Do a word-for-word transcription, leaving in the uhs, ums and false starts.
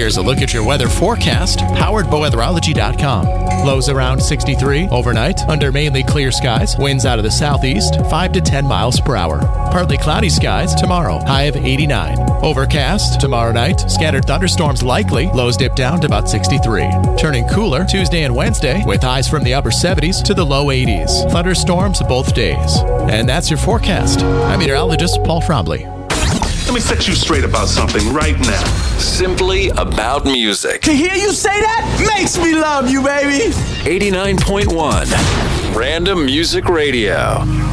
Here's a look at your weather forecast, powered by weatherology dot com. Lows around sixty-three overnight, under mainly clear skies. Winds out of the southeast, five to ten miles per hour. Partly cloudy skies tomorrow, high of eighty-nine. Overcast tomorrow night, scattered thunderstorms likely. Lows dip down to about sixty-three. Turning cooler Tuesday and Wednesday, with highs from the upper seventies to the low eighties. Thunderstorms both days. And that's your forecast. I'm meteorologist Paul Frombley. Let me set you straight about something right now. Simply about music. To hear you say that makes me love you, baby. eighty-nine point one Random Music Radio.